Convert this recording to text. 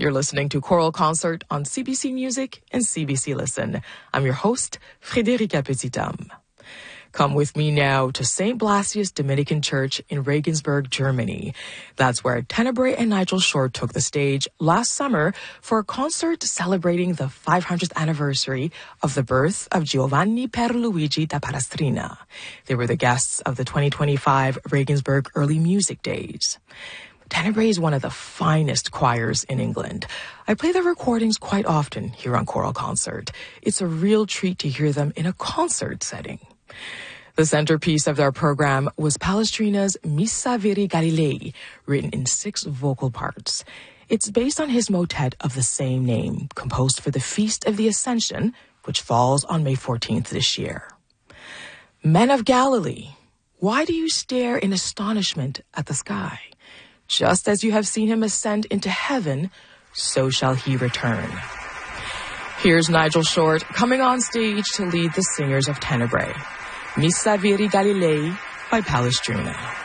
You're listening to Choral Concert on CBC Music and CBC Listen. I'm your host, Frédérica Petit-Homme. Come with me now to St. Blasius Dominican Church in Regensburg, Germany. That's where Tenebrae and Nigel Short took the stage last summer for a concert celebrating the 500th anniversary of the birth of Giovanni Pierluigi da Palestrina. They were the guests of the 2025 Regensburg Early Music Days. Tenebrae is one of the finest choirs in England. I play their recordings quite often here on Choral Concert. It's a real treat to hear them in a concert setting. The centerpiece of their program was Palestrina's Missa Viri Galilei, written in 6 vocal parts. It's based on his motet of the same name, composed for the Feast of the Ascension, which falls on May 14th this year. Men of Galilee, why do you stare in astonishment at the sky? Just as you have seen him ascend into heaven, so shall he return. Here's Nigel Short coming on stage to lead the singers of Tenebrae. Missa Viri Galilei by Palestrina.